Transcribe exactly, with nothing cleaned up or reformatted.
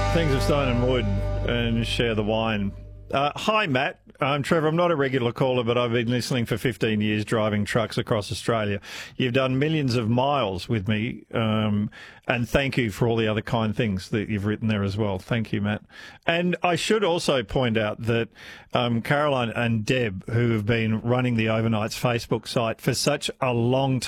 Things of Stone and Wood and share the wine. Uh, hi, Matt. I'm Trevor. I'm not a regular caller, but I've been listening for fifteen years, driving trucks across Australia. You've done millions of miles with me, um, and thank you for all the other kind things that you've written there as well. Thank you, Matt. And I should also point out that um, Caroline and Deb, who have been running the Overnights Facebook site for such a long time,